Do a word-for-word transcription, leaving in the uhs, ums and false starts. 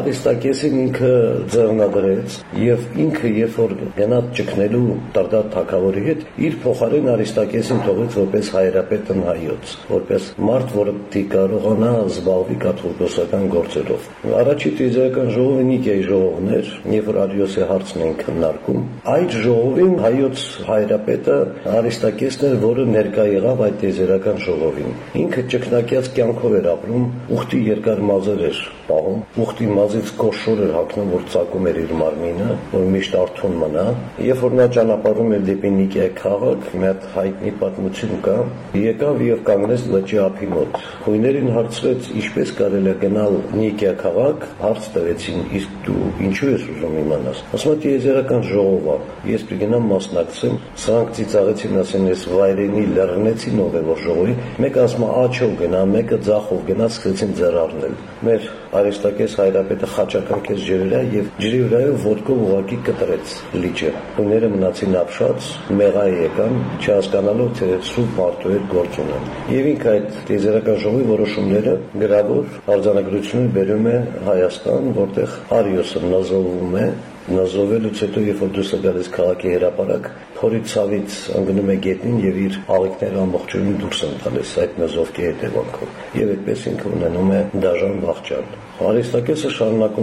Արիստակեսին ինքը ձեռնադրեց եւ ինքը երբ որ գնաց ճգնելու Տարդատ թագավորի հետ, իր փոխարեն Արիստակեսին թողեց որպես հայրապետ հայոց, որպես մարդ, որը կարողանա զբաղվի կաթողիկոսական գործերով։ Առաջի տիեզերական ժողովը Նիկեայի ժողովն էր, երբ որ Արիոսի հարցն են քննարկում, այդ ժողովին հայոց հայրապետը Արիստակեսն էր, որը ներկա եղավ այդ տիեզերական ժողովին։ Ինքը ճգնակյաց կյանքով էր ապրում, ուխտի երկար մազեր էր պահում, ուխտի մազից կոշոր էր հագնում, որ ծակում էր իր մարմինը, որ միշտ արթուն մնա։ Երբ որ նա ճանապարհում էր դեպի Նիկեա քաղաք, մի հատ հայտնի պատմություն կա, եկավ եւ կանգնեց լճի ափի մոտ։ Խույներին հարցրեց, ինչպես կարելի է գնալ Նիկեա քաղաք, հարց տվեցին, իսկ դու ինչու ես ուզում իմանալ։ Ասում է տիեզերական ժողովը, ես պիտի մասնակցեմ, սրանք ծիծաղեցին, ասեն, ես վայրենի լեռնեցին ով է որ ժողովի, մեկը ասում է աջով գնա, մեկը ձախով գնա, սկսեցին ձեռ առնել։ Մեր Արիստակես հայրապետը խաչակնքեց ջրի վրա եւ ջրի վրայով ոտքով ուղակի կտրեց լիճը։ Խույները մնացին ապշած, մեղա եկան, չհասկանալով թե սուրբ մարդու հետ գործ ունեն։ Եվ ինքը այդ տիեզերական ժողովի որոշումները գրավոր արձանագրություններ բերում է Հայաստան, որտեղ Արիոսը նազովում է, նազովելուց հետո երբ որ դուրս է գալիս քաղաքի հրապարակ, փորի ցավից ընկնում է գետնին եւ իր աղիքները ամբողջովին դուրս են տալիս այդ նազովքի հետևանքով։ Եվ այդպես ինքը ունենում է դաժան վախճան։ Արիստակեսը շարունակում